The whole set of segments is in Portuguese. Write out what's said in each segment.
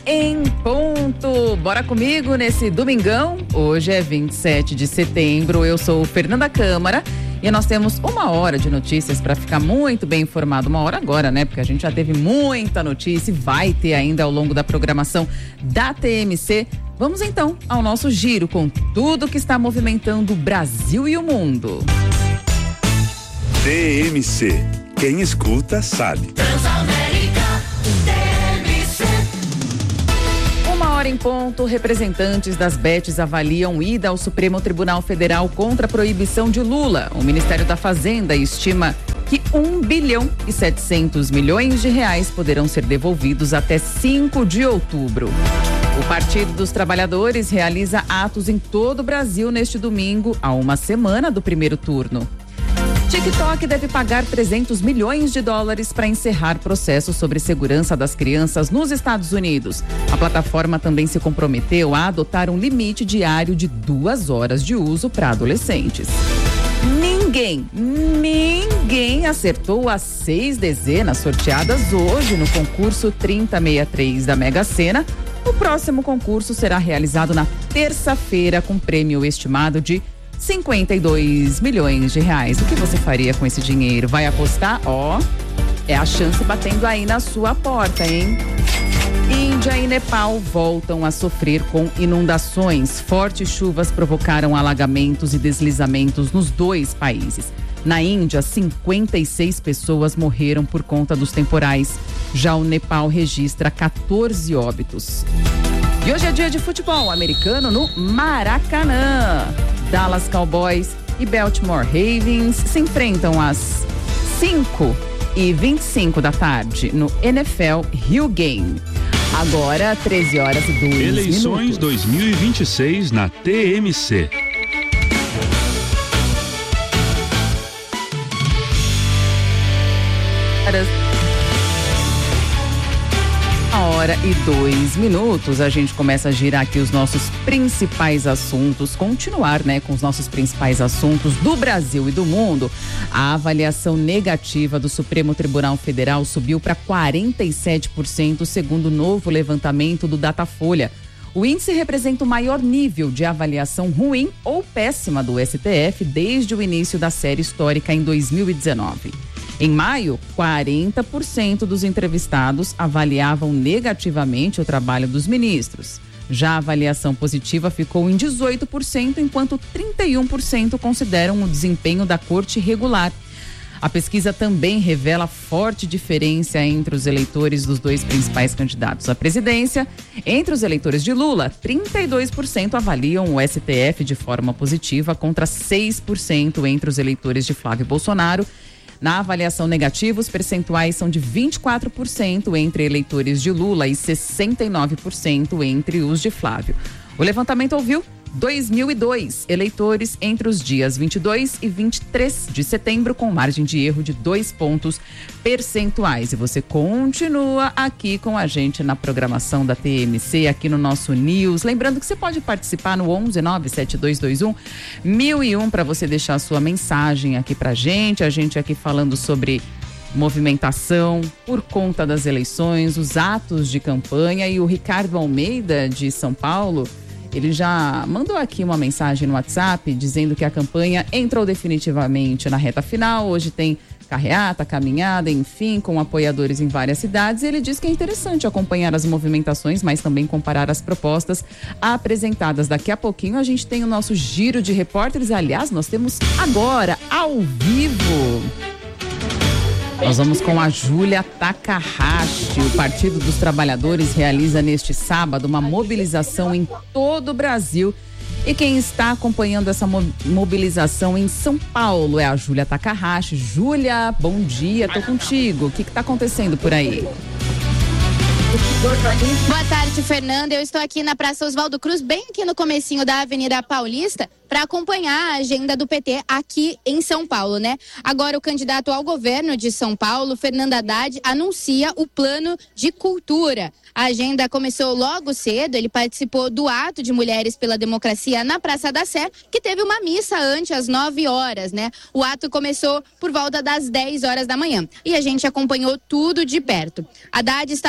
em ponto. Bora comigo nesse domingão. Hoje é 27 de setembro. Eu sou Fernanda Câmara e nós temos 1 hora de notícias para ficar muito bem informado. 1 hora agora, né? Porque a gente já teve muita notícia e vai ter ainda ao longo da programação da TMC. Vamos então ao nosso giro com tudo que está movimentando o Brasil e o mundo. TMC. Quem escuta sabe. Transamérica TMC. 1 hora em ponto, representantes das Betes avaliam ida ao Supremo Tribunal Federal contra a proibição de Lula. O Ministério da Fazenda estima que 1 bilhão e 700 milhões de reais poderão ser devolvidos até 5 de outubro. O Partido dos Trabalhadores realiza atos em todo o Brasil neste domingo, a 1 semana do primeiro turno. TikTok deve pagar 300 milhões de dólares para encerrar processo sobre segurança das crianças nos Estados Unidos. A plataforma também se comprometeu a adotar um limite diário de 2 horas de uso para adolescentes. Ninguém acertou as 6 dezenas sorteadas hoje no concurso 3063 da Mega Sena. O próximo concurso será realizado na terça-feira com prêmio estimado de 52 milhões de reais. O que você faria com esse dinheiro? Vai apostar? É a chance batendo aí na sua porta, hein? Índia e Nepal voltam a sofrer com inundações. Fortes chuvas provocaram alagamentos e deslizamentos nos 2 países. Na Índia, 56 pessoas morreram por conta dos temporais. Já o Nepal registra 14 óbitos. E hoje é dia de futebol americano no Maracanã. Dallas Cowboys e Baltimore Ravens se enfrentam às 5h25 da tarde no NFL Hill Game. Agora, 13h02. Eleições 2026 na TMC. Hora e 2 a gente começa a girar aqui os nossos principais assuntos, continuar, né, com os nossos principais assuntos do Brasil e do mundo. A avaliação negativa do Supremo Tribunal Federal subiu para 47%, segundo o novo levantamento do Datafolha. O índice representa o maior nível de avaliação ruim ou péssima do STF desde o início da série histórica em 2019. Em maio, 40% dos entrevistados avaliavam negativamente o trabalho dos ministros. Já a avaliação positiva ficou em 18%, enquanto 31% consideram o desempenho da corte regular. A pesquisa também revela forte diferença entre os eleitores dos 2 principais candidatos à presidência. Entre os eleitores de Lula, 32% avaliam o STF de forma positiva, contra 6% entre os eleitores de Flávio Bolsonaro. Na avaliação negativa, os percentuais são de 24% entre eleitores de Lula e 69% entre os de Flávio. O levantamento ouviu 2.002 eleitores entre os dias 22 e 23 de setembro, com margem de erro de 2 pontos percentuais. E você continua aqui com a gente na programação da TMC, aqui no nosso News. Lembrando que você pode participar no 11-97221-1001 para você deixar a sua mensagem aqui pra gente. A gente aqui falando sobre movimentação por conta das eleições, os atos de campanha. E o Ricardo Almeida, de São Paulo, ele já mandou aqui uma mensagem no WhatsApp dizendo que a campanha entrou definitivamente na reta final. Hoje tem carreata, caminhada, enfim, com apoiadores em várias cidades. Ele diz que é interessante acompanhar as movimentações, mas também comparar as propostas apresentadas. Daqui a pouquinho a gente tem o nosso giro de repórteres. Aliás, nós temos agora, ao vivo, nós vamos com a Júlia Takahashi. O Partido dos Trabalhadores realiza neste sábado uma mobilização em todo o Brasil. E quem está acompanhando essa mobilização em São Paulo é a Júlia Takahashi. Júlia, bom dia, tô contigo. O que está acontecendo por aí? Boa tarde, Fernanda. Eu estou aqui na Praça Oswaldo Cruz, bem aqui no comecinho da Avenida Paulista, para acompanhar a agenda do PT aqui em São Paulo, né? Agora o candidato ao governo de São Paulo, Fernando Haddad, anuncia o plano de cultura. A agenda começou logo cedo, ele participou do ato de Mulheres pela Democracia na Praça da Sé, que teve uma missa antes, às 9 horas, né? O ato começou por volta das 10 horas da manhã e a gente acompanhou tudo de perto. Haddad estava acompanhando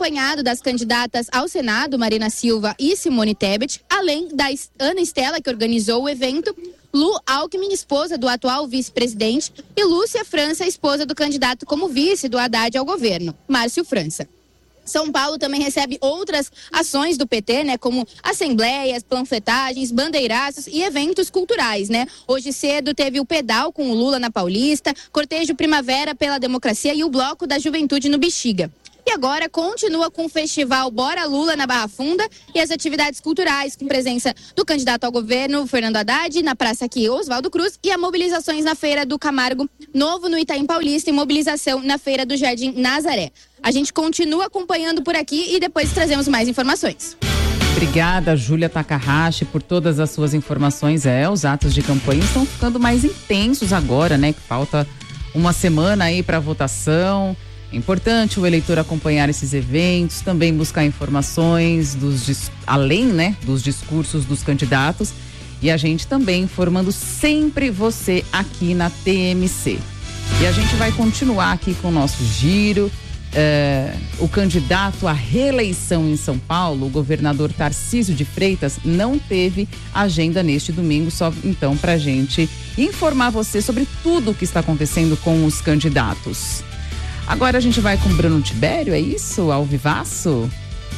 acompanhado das candidatas ao Senado, Marina Silva e Simone Tebet, além da Ana Estela, que organizou o evento, Lu Alckmin, esposa do atual vice-presidente, e Lúcia França, esposa do candidato como vice do Haddad ao governo, Márcio França. São Paulo também recebe outras ações do PT, né, como assembleias, panfletagens, bandeiraços e eventos culturais, né? Hoje cedo teve o pedal com o Lula na Paulista, cortejo Primavera pela Democracia e o Bloco da Juventude no Bexiga. E agora continua com o festival Bora Lula na Barra Funda e as atividades culturais com presença do candidato ao governo, Fernando Haddad, na praça aqui, Oswaldo Cruz, e a mobilizações na Feira do Camargo Novo, no Itaim Paulista, e mobilização na Feira do Jardim Nazaré. A gente continua acompanhando por aqui e depois trazemos mais informações. Obrigada, Júlia Takahashi, por todas as suas informações. Os atos de campanha estão ficando mais intensos agora, né? Que falta uma semana aí para votação. É importante o eleitor acompanhar esses eventos, também buscar informações além, né, dos discursos dos candidatos, e a gente também informando sempre você aqui na TMC. E a gente vai continuar aqui com o nosso giro. O candidato à reeleição em São Paulo, o governador Tarcísio de Freitas, não teve agenda neste domingo, só então para a gente informar você sobre tudo o que está acontecendo com os candidatos. Agora a gente vai com Bruno Tibério, é isso? Ao vivaço?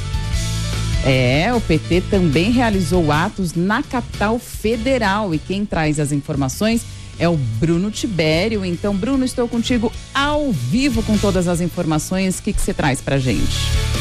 O PT também realizou atos na capital federal e quem traz as informações é o Bruno Tibério. Então, Bruno, estou contigo ao vivo com todas as informações. O que você traz pra gente?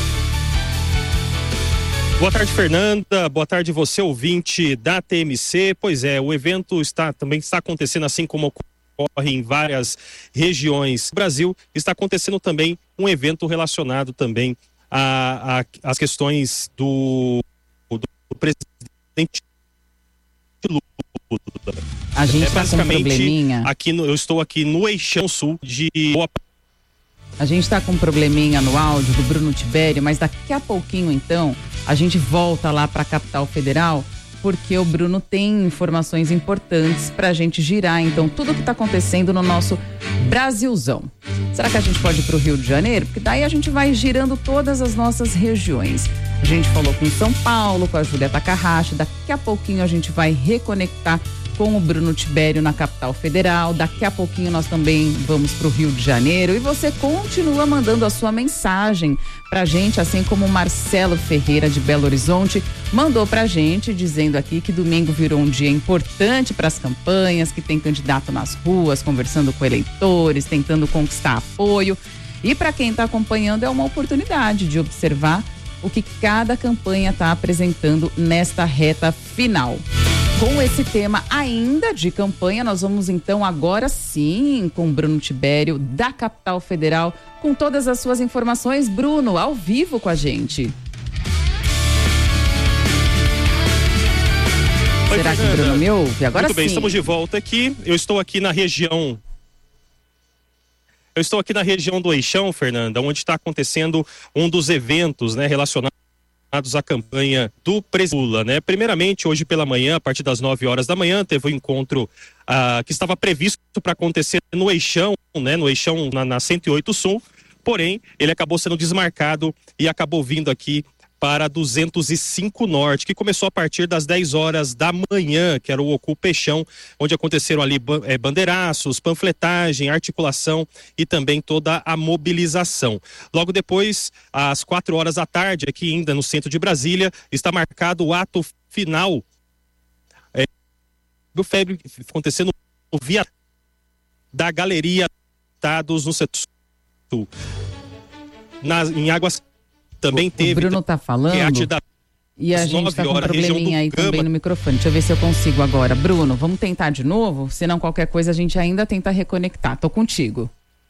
Boa tarde, Fernanda. Boa tarde, você ouvinte da TMC. Pois é, o evento também está acontecendo assim como ocorre em várias regiões do Brasil. Está acontecendo também um evento relacionado também às questões do presidente Lula. A gente está com um probleminha. Eu estou aqui no Eixão Sul de Boa. A gente está com um probleminha no áudio do Bruno Tibério, mas daqui a pouquinho então a gente volta lá para a capital federal, porque o Bruno tem informações importantes para a gente girar, então, tudo o que está acontecendo no nosso Brasilzão. Será que a gente pode ir para o Rio de Janeiro? Porque daí a gente vai girando todas as nossas regiões. A gente falou com São Paulo, com a Júlia Takahashi, daqui a pouquinho a gente vai reconectar com o Bruno Tibério na capital federal, daqui a pouquinho nós também vamos para o Rio de Janeiro e você continua mandando a sua mensagem pra gente, assim como o Marcelo Ferreira de Belo Horizonte mandou pra gente, dizendo aqui que domingo virou um dia importante para as campanhas, que tem candidato nas ruas, conversando com eleitores, tentando conquistar apoio, e para quem está acompanhando é uma oportunidade de observar o que cada campanha está apresentando nesta reta final. Com esse tema ainda de campanha, nós vamos então agora sim com Bruno Tibério da capital federal, com todas as suas informações. Bruno, ao vivo com a gente. Oi, será Fernanda. que o Bruno me ouve? Agora Muito bem, sim. estamos de volta aqui. Eu estou aqui na região do Eixão, Fernanda, onde está acontecendo um dos eventos, né, relacionados à campanha do presidente Lula, né? Primeiramente, hoje pela manhã, a partir das 9 horas da manhã, teve um encontro que estava previsto para acontecer no Eixão, né? No Eixão, na 108 Sul, porém, ele acabou sendo desmarcado e acabou vindo aqui para 205 Norte, que começou a partir das 10 horas da manhã, que era o Ocupa Eixão, onde aconteceram ali bandeiraços, panfletagem, articulação e também toda a mobilização. Logo depois, às 4 horas da tarde, aqui ainda no centro de Brasília, está marcado o ato final do FEB, acontecendo via da Galeria Estados no setor sul. Em Águas também teve. O Bruno tá falando e a gente tá com um probleminha aí também no microfone. Deixa eu ver se eu consigo agora. Bruno, vamos tentar de novo? Senão qualquer coisa a gente ainda tenta reconectar. Tô contigo.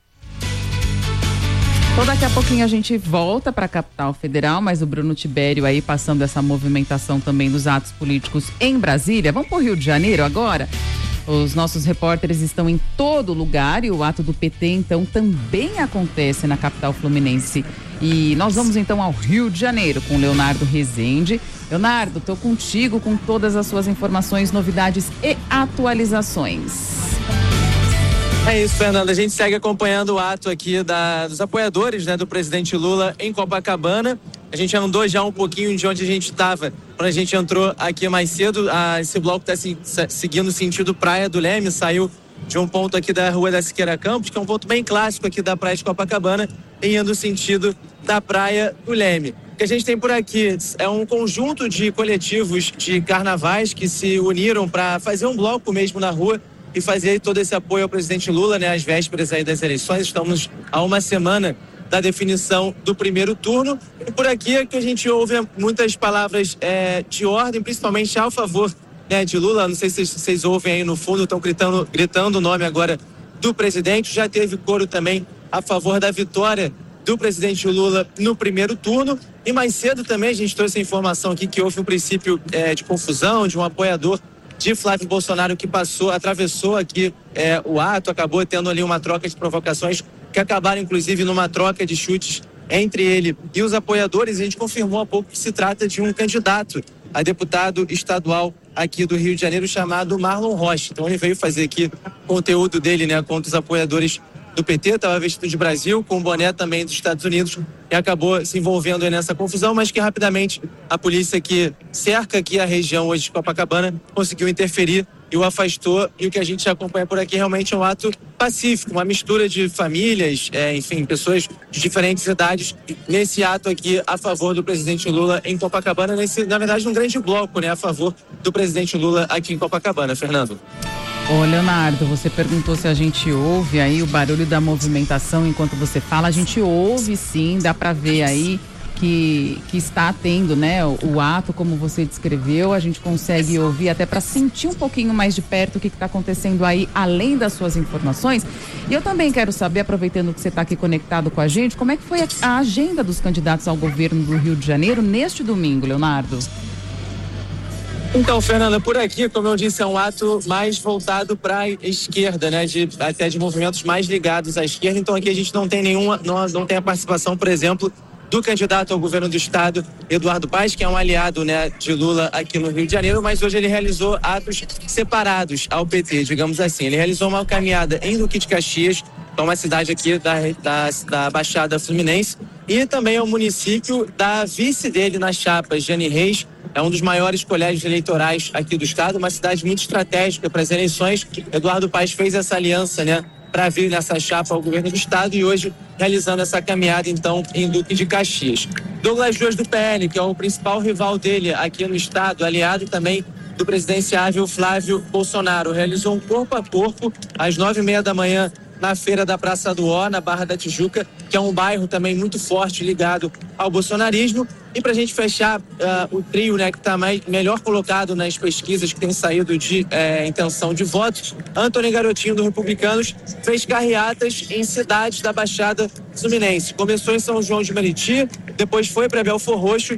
Então daqui a pouquinho a gente volta para a capital federal, mas o Bruno Tibério aí passando essa movimentação também dos atos políticos em Brasília. Vamos pro Rio de Janeiro agora? Os nossos repórteres estão em todo lugar e o ato do PT, então, também acontece na capital fluminense. E nós vamos, então, ao Rio de Janeiro com Leonardo Rezende. Leonardo, estou contigo com todas as suas informações, novidades e atualizações. É isso, Fernanda. A gente segue acompanhando o ato aqui dos apoiadores, né, do presidente Lula em Copacabana. A gente andou já um pouquinho de onde a gente estava quando a gente entrou aqui mais cedo. Esse bloco está seguindo sentido Praia do Leme, saiu de um ponto aqui da Rua da Siqueira Campos, que é um ponto bem clássico aqui da Praia de Copacabana, e indo sentido da Praia do Leme. O que a gente tem por aqui é um conjunto de coletivos de carnavais que se uniram para fazer um bloco mesmo na rua e fazer todo esse apoio ao presidente Lula, né, às vésperas aí das eleições. Estamos a uma semana da definição do primeiro turno. E por aqui é que a gente ouve muitas palavras de ordem, principalmente ao favor, né, de Lula. Não sei se vocês ouvem aí no fundo, estão gritando o nome agora do presidente. Já teve coro também a favor da vitória do presidente Lula no primeiro turno. E mais cedo também a gente trouxe a informação aqui que houve um princípio de confusão de um apoiador de Flávio Bolsonaro que atravessou aqui o ato, acabou tendo ali uma troca de provocações que acabaram inclusive numa troca de chutes entre ele e os apoiadores. A gente confirmou há pouco que se trata de um candidato a deputado estadual aqui do Rio de Janeiro chamado Marlon Rocha. Então ele veio fazer aqui conteúdo dele, né, contra os apoiadores do PT, estava vestido de Brasil, com o boné também dos Estados Unidos, e acabou se envolvendo nessa confusão, mas que rapidamente a polícia que cerca aqui a região hoje de Copacabana conseguiu interferir e o afastou. E o que a gente acompanha por aqui realmente é um ato pacífico, uma mistura de famílias, enfim, pessoas de diferentes idades, nesse ato aqui a favor do presidente Lula em Copacabana, na verdade um grande bloco, né, a favor do presidente Lula aqui em Copacabana. Fernando. Ô, Leonardo, você perguntou se a gente ouve aí o barulho da movimentação enquanto você fala. A gente ouve sim, dá para ver aí que está tendo, né, o ato como você descreveu. A gente consegue ouvir até para sentir um pouquinho mais de perto o que está acontecendo aí, além das suas informações. E eu também quero saber, aproveitando que você está aqui conectado com a gente, como é que foi a agenda dos candidatos ao governo do Rio de Janeiro neste domingo, Leonardo? Então, Fernanda, por aqui, como eu disse, é um ato mais voltado para a esquerda, né? Até de movimentos mais ligados à esquerda. Então aqui a gente não tem não tem a participação, por exemplo, do candidato ao governo do estado, Eduardo Paes, que é um aliado, né, de Lula aqui no Rio de Janeiro, mas hoje ele realizou atos separados ao PT, digamos assim. Ele realizou uma caminhada em Duque de Caxias, que é uma cidade aqui da Baixada Fluminense, e também é o município da vice dele na chapa, Jane Reis. É um dos maiores colégios eleitorais aqui do estado, uma cidade muito estratégica para as eleições. Eduardo Paes fez essa aliança, né, para vir nessa chapa ao governo do estado e hoje realizando essa caminhada, então, em Duque de Caxias. Douglas Dias do PL, que é o principal rival dele aqui no estado, aliado também do presidenciável Flávio Bolsonaro, realizou um corpo a corpo às 9h30 da manhã na feira da Praça do Ó, na Barra da Tijuca, que é um bairro também muito forte ligado ao bolsonarismo. E para a gente fechar o trio, né, que está melhor colocado nas pesquisas que tem saído de intenção de votos, Antônio Garotinho do Republicanos fez carreatas em cidades da Baixada Fluminense. Começou em São João de Meriti, depois foi para Belfor Roxo,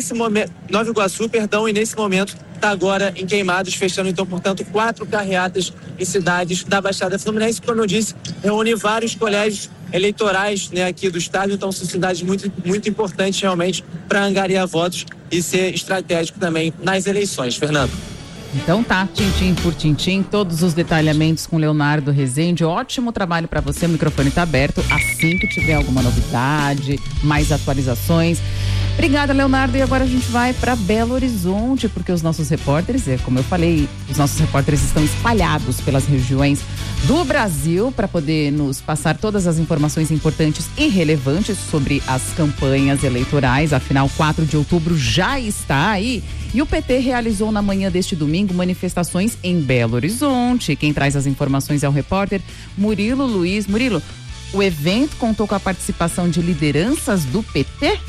Nova Iguaçu, e nesse momento está agora em Queimados, fechando então, portanto, 4 carreatas em cidades da Baixada Fluminense. Como eu disse, reúne vários colégios eleitorais, né, aqui do estado, então são cidades muito, muito importantes realmente para angariar votos e ser estratégico também nas eleições. Fernando. Então tá, tintim por tintim, todos os detalhamentos com Leonardo Rezende. Ótimo trabalho para você, o microfone tá aberto assim que tiver alguma novidade, mais atualizações. Obrigada, Leonardo. E agora a gente vai para Belo Horizonte, porque os nossos repórteres, como eu falei, os nossos repórteres estão espalhados pelas regiões do Brasil para poder nos passar todas as informações importantes e relevantes sobre as campanhas eleitorais. Afinal, 4 de outubro já está aí. E o PT realizou na manhã deste domingo manifestações em Belo Horizonte. Quem traz as informações é o repórter Murilo Luiz. Murilo, o evento contou com a participação de lideranças do PT?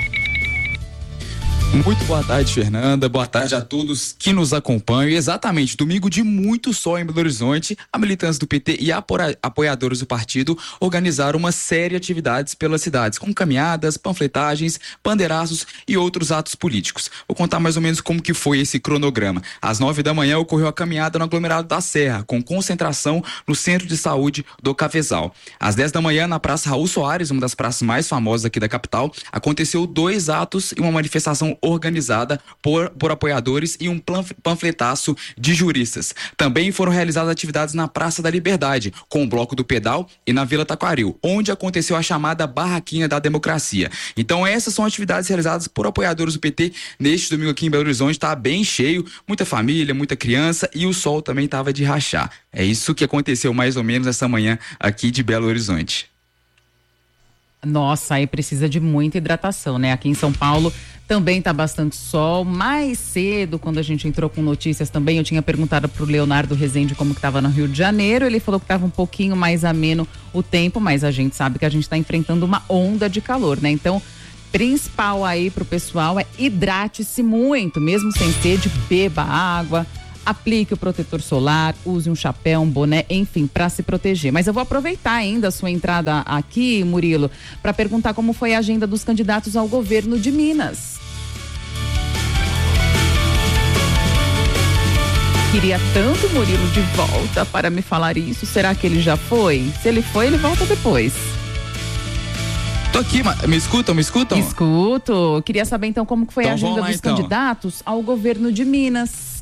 Muito boa tarde, Fernanda. Boa tarde a todos que nos acompanham. E exatamente, domingo de muito sol em Belo Horizonte, a militância do PT e apoiadores do partido organizaram uma série de atividades pelas cidades, com caminhadas, panfletagens, bandeiraços e outros atos políticos. Vou contar mais ou menos como que foi esse cronograma. Às 9 da manhã ocorreu a caminhada no aglomerado da Serra, com concentração no Centro de Saúde do Cafezal. Às 10 da manhã, na Praça Raul Soares, uma das praças mais famosas aqui da capital, aconteceu 2 atos e uma manifestação organizada por apoiadores e um panfletaço de juristas. Também foram realizadas atividades na Praça da Liberdade, com o Bloco do Pedal e na Vila Taquaril, onde aconteceu a chamada Barraquinha da Democracia. Então essas são atividades realizadas por apoiadores do PT neste domingo aqui em Belo Horizonte. Está bem cheio, muita família, muita criança e o sol também estava de rachar. É isso que aconteceu mais ou menos essa manhã aqui de Belo Horizonte. Nossa, aí precisa de muita hidratação, né? Aqui em São Paulo também tá bastante sol. Mais cedo, quando a gente entrou com notícias também, eu tinha perguntado pro Leonardo Rezende como que tava no Rio de Janeiro. Ele falou que tava um pouquinho mais ameno o tempo, mas a gente sabe que a gente tá enfrentando uma onda de calor, né? Então, principal aí pro pessoal é hidrate-se muito, mesmo sem sede, beba água. Aplique o protetor solar, use um chapéu, um boné, enfim, para se proteger. Mas eu vou aproveitar ainda a sua entrada aqui, Murilo, para perguntar como foi a agenda dos candidatos ao governo de Minas. Queria tanto o Murilo de volta para me falar isso. Será que ele já foi? Se ele foi, ele volta depois. Tô aqui, me escutam? Escuto. Queria saber então como que foi a agenda dos candidatos ao governo de Minas.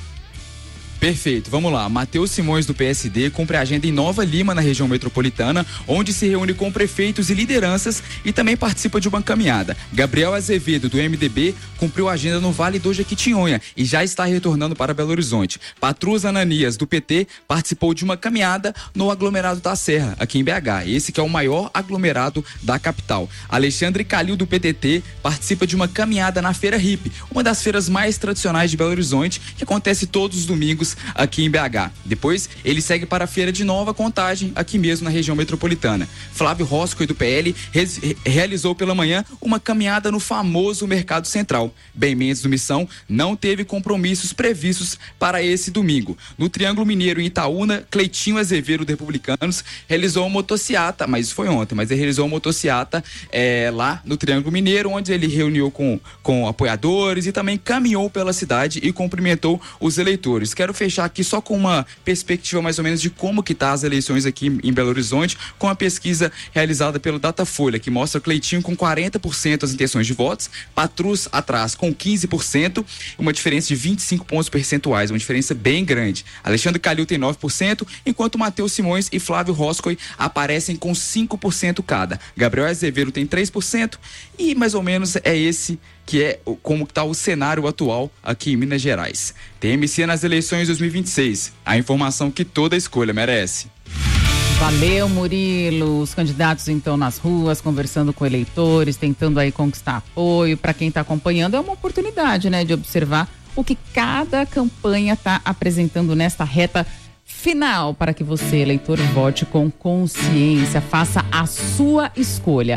Perfeito, vamos lá. Matheus Simões, do PSD, cumpre a agenda em Nova Lima, na região metropolitana, onde se reúne com prefeitos e lideranças e também participa de uma caminhada. Gabriel Azevedo, do MDB, cumpriu a agenda no Vale do Jequitinhonha e já está retornando para Belo Horizonte. Patrus Ananias, do PT, participou de uma caminhada no aglomerado da Serra, aqui em BH. Esse que é o maior aglomerado da capital. Alexandre Calil, do PDT, participa de uma caminhada na Feira Hippie, uma das feiras mais tradicionais de Belo Horizonte, que acontece todos os domingos aqui em BH. Depois, ele segue para a Feira de Nova Contagem, aqui mesmo na região metropolitana. Flávio Roscoe, do PL, realizou pela manhã uma caminhada no famoso Mercado Central. Bem Mendes, do Missão, não teve compromissos previstos para esse domingo. No Triângulo Mineiro, em Itaúna, Cleitinho Azevedo, do Republicanos, realizou uma motociata, mas isso foi ontem, mas ele realizou uma motociata lá no Triângulo Mineiro, onde ele reuniu com apoiadores e também caminhou pela cidade e cumprimentou os eleitores. Quero fechar aqui só com uma perspectiva mais ou menos de como que tá as eleições aqui em Belo Horizonte, com a pesquisa realizada pelo Datafolha, que mostra Cleitinho com 40% das intenções de votos, Patrus atrás com 15%, uma diferença de 25 pontos percentuais, uma diferença bem grande. Alexandre Calil tem 9%, enquanto Matheus Simões e Flávio Roscoe aparecem com 5% cada. Gabriel Azevedo tem 3% e mais ou menos é esse que é como está o cenário atual aqui em Minas Gerais. TMC nas eleições 2026, a informação que toda escolha merece. Valeu, Murilo. Os candidatos então nas ruas, conversando com eleitores, tentando aí conquistar apoio. Para quem está acompanhando, é uma oportunidade, né, de observar o que cada campanha está apresentando nesta reta final, para que você, eleitor, vote com consciência, faça a sua escolha.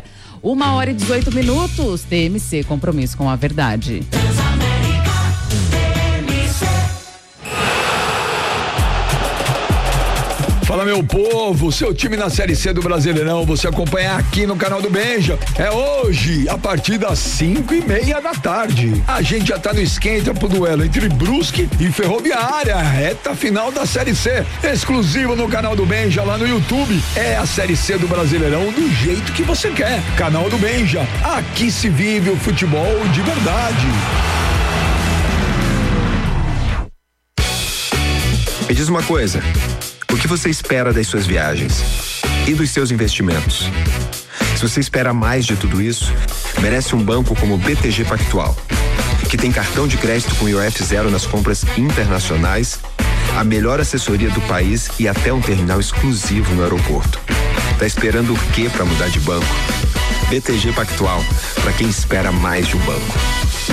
1h18, TMC, compromisso com a verdade. Fala, meu povo, seu time na Série C do Brasileirão, você acompanha aqui no canal do Benja. É hoje, a partir das 5:30 da tarde. A gente já tá no esquenta pro duelo entre Brusque e Ferroviária, reta final da Série C. Exclusivo no canal do Benja, lá no YouTube. É a Série C do Brasileirão do jeito que você quer. Canal do Benja, aqui se vive o futebol de verdade. Me diz uma coisa. O que você espera das suas viagens e dos seus investimentos? Se você espera mais de tudo isso, merece um banco como o BTG Pactual, que tem cartão de crédito com IOF zero nas compras internacionais, a melhor assessoria do país e até um terminal exclusivo no aeroporto. Tá esperando o quê para mudar de banco? BTG Pactual, para quem espera mais de um banco.